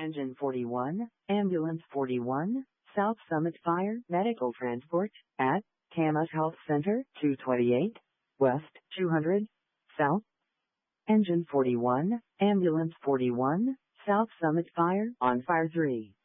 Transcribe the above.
Engine 41, Ambulance 41, South Summit Fire Medical Transport, at Camas Health Center, 228, West 200, South. Engine 41, Ambulance 41, South Summit Fire, on Fire 3.